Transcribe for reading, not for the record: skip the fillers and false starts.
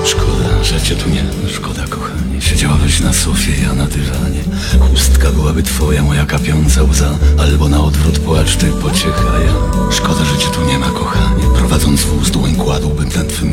Szkoda, że cię tu nie ma, szkoda kochanie. Siedziałabyś na sofie, ja na dywanie. Chustka byłaby twoja, moja kapiąca łza. Albo na odwrót płacz, ty pociecha ja. Szkoda, że cię tu nie ma, kochanie. Prowadząc wóz, dłoń kładłbym na twym